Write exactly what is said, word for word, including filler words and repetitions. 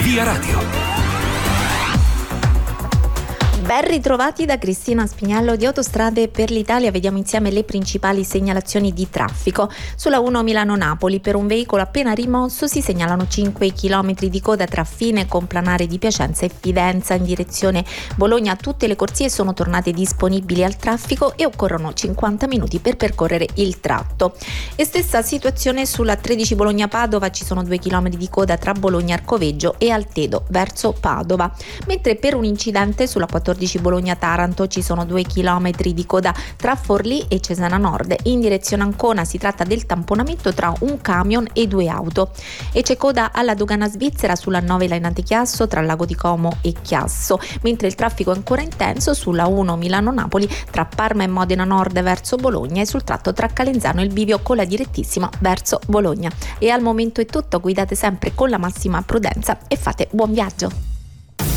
Via Radio. Ben ritrovati da Cristina Spiniello di Autostrade per l'Italia. Vediamo insieme le principali segnalazioni di traffico. Sulla uno Milano-Napoli per un veicolo appena rimosso si segnalano cinque chilometri di coda tra Fine Complanare di Piacenza e Fidenza in direzione Bologna. Tutte le corsie sono tornate disponibili al traffico e occorrono cinquanta minuti per percorrere il tratto. E stessa situazione sulla tredici Bologna-Padova, ci sono due chilometri di coda tra Bologna-Arcoveggio e Altedo verso Padova. Mentre per un incidente sulla quattordici Bologna-Taranto ci sono due chilometri di coda tra Forlì e Cesana Nord. In direzione Ancona si tratta del tamponamento tra un camion e due auto. E c'è coda alla dogana svizzera sulla nove Lainate Chiasso tra Lago di Como e Chiasso, mentre il traffico è ancora intenso sulla uno Milano-Napoli tra Parma e Modena Nord verso Bologna e sul tratto tra Calenzano e il bivio con la direttissima verso Bologna. E al momento è tutto, guidate sempre con la massima prudenza e fate buon viaggio.